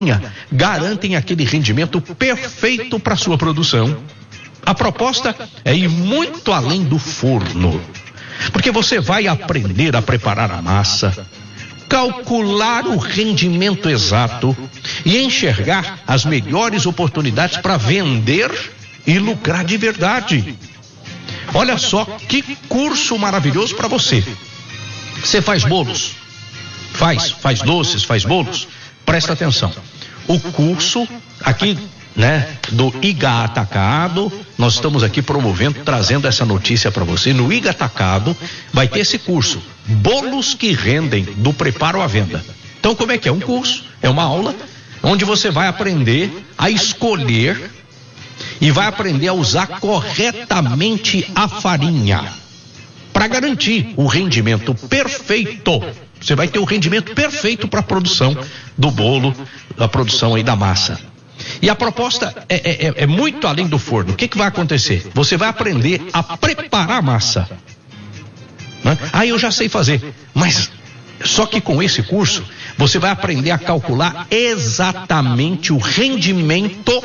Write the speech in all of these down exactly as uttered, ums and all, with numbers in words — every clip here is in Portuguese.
garantem aquele rendimento perfeito para sua produção. A proposta é ir muito além do forno, porque você vai aprender a preparar a massa, calcular o rendimento exato e enxergar as melhores oportunidades para vender e lucrar de verdade. Olha só que curso maravilhoso para você. Você faz bolos? Faz, faz doces, faz bolos? Presta atenção. O curso aqui, né, do I G A Atacado, nós estamos aqui promovendo, trazendo essa notícia para você. No I G A Atacado vai ter esse curso, Bolos que Rendem, do preparo à venda. Então, como é que é? Um curso, é uma aula, onde você vai aprender a escolher e vai aprender a usar corretamente a farinha para garantir o rendimento perfeito. Você vai ter o rendimento perfeito para a produção do bolo, a produção aí da massa. E a proposta é, é, é muito além do forno. O que, que vai acontecer? Você vai aprender a preparar a massa. Né? Ah, eu já sei fazer, mas só que com esse curso você vai aprender a calcular exatamente o rendimento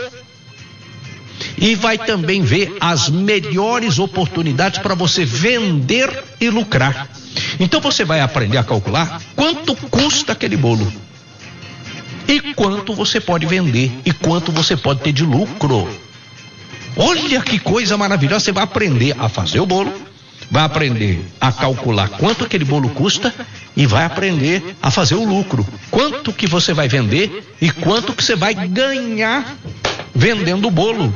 e vai também ver as melhores oportunidades para você vender e lucrar. Então você vai aprender a calcular quanto custa aquele bolo e quanto você pode vender e quanto você pode ter de lucro. Olha que coisa maravilhosa. Você vai aprender a fazer o bolo, vai aprender a calcular quanto aquele bolo custa e vai aprender a fazer o lucro, quanto que você vai vender e quanto que você vai ganhar vendendo o bolo.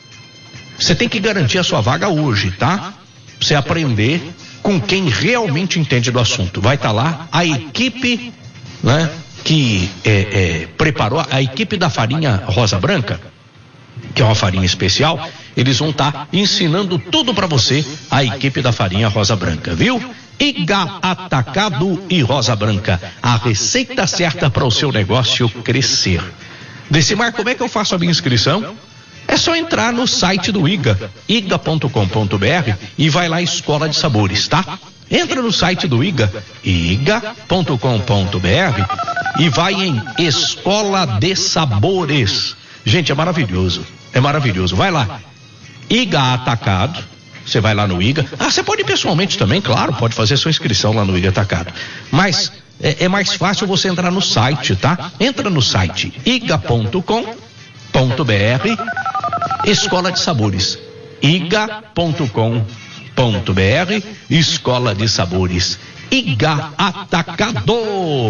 Você tem que garantir a sua vaga hoje, tá? Você aprender com quem realmente entende do assunto. Vai estar lá a equipe, né, que é, é, preparou, a equipe da farinha Rosa Branca, que é uma farinha especial. Eles vão estar ensinando tudo para você, a equipe da farinha Rosa Branca, viu? I G A Atacado e Rosa Branca, a receita certa para o seu negócio crescer. Decimar, como é que eu faço a minha inscrição? É só entrar no site do I G A, I G A ponto com ponto B R, e vai lá Escola de Sabores, tá? Entra no site do I G A, I G A ponto com ponto B R, e vai em Escola de Sabores. Gente, é maravilhoso, é maravilhoso. Vai lá, I G A Atacado, você vai lá no I G A. Ah, você pode ir pessoalmente também, claro, pode fazer sua inscrição lá no I G A Atacado. Mas é, é mais fácil você entrar no site, tá? Entra no site I G A ponto com ponto B R, Escola de Sabores, I G A ponto com ponto B R, Escola de Sabores, I G A Atacado.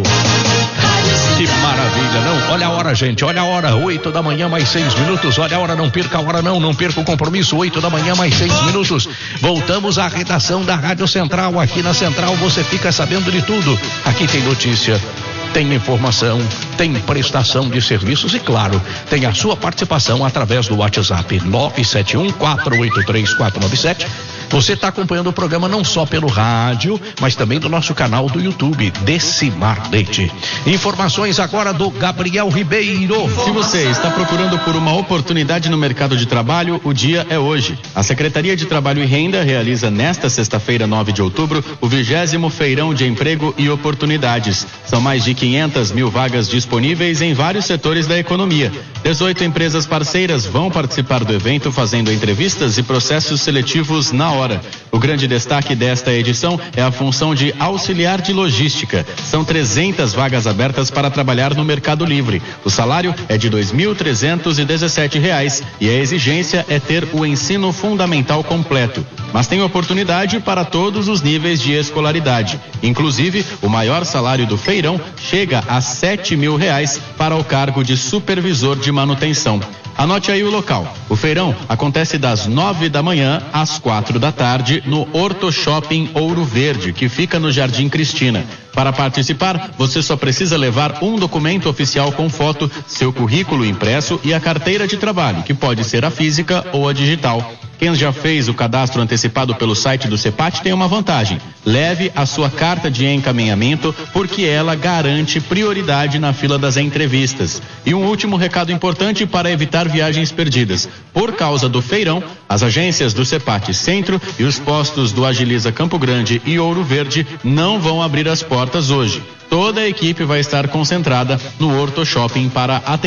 Que maravilha, não? Olha a hora, gente, olha a hora, oito da manhã mais seis minutos, olha a hora, não perca a hora não, não perca o compromisso, oito da manhã mais seis minutos. Voltamos à redação da Rádio Central. Aqui na Central você fica sabendo de tudo. Aqui tem notícia, tem informação, tem prestação de serviços e, claro, tem a sua participação através do WhatsApp nove sete um, quatro oito três, quatro nove sete. Você está acompanhando o programa não só pelo rádio, mas também do nosso canal do YouTube, Decimar Leite. Informações agora do Gabriel Ribeiro. Se você está procurando por uma oportunidade no mercado de trabalho, o dia é hoje. A Secretaria de Trabalho e Renda realiza nesta sexta-feira, nove de outubro, o vigésimo Feirão de Emprego e Oportunidades. São mais de quinhentas mil vagas disponíveis em vários setores da economia. dezoito empresas parceiras vão participar do evento, fazendo entrevistas e processos seletivos na hora. O grande destaque desta edição é a função de auxiliar de logística. São trezentas vagas abertas para trabalhar no Mercado Livre. O salário é de dois mil trezentos e dezessete reais e a exigência é ter o ensino fundamental completo. Mas tem oportunidade para todos os níveis de escolaridade. Inclusive, o maior salário do feirão chega a sete mil reais para o cargo de supervisor de manutenção. Anote aí o local. O feirão acontece das nove da manhã às quatro da tarde no Horto Shopping Ouro Verde, que fica no Jardim Cristina. Para participar, você só precisa levar um documento oficial com foto, seu currículo impresso e a carteira de trabalho, que pode ser a física ou a digital. Quem já fez o cadastro antecipado pelo site do CEPAT tem uma vantagem. Leve a sua carta de encaminhamento, porque ela garante prioridade na fila das entrevistas. E um último recado importante para evitar viagens perdidas. Por causa do feirão, as agências do CEPAT Centro e os postos do Agiliza Campo Grande e Ouro Verde não vão abrir as portas hoje. Toda a equipe vai estar concentrada no Horto Shopping para atender